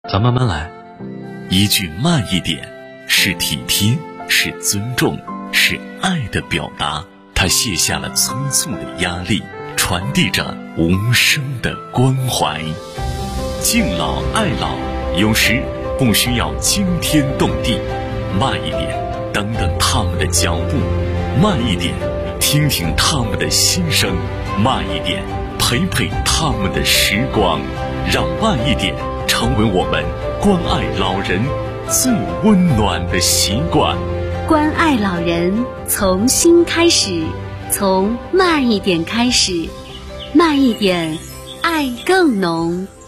咱慢慢来。一句慢一点，是体贴，是尊重，是爱的表达。它卸下了匆促的压力，传递着无声的关怀。敬老爱老，有时不需要惊天动地，慢一点，等等他们的脚步；慢一点，听听他们的心声；慢一点，陪陪他们的时光。让慢一点成为我们关爱老人最温暖的习惯。 关爱老人从心开始，从慢一点开始，慢一点，爱更浓。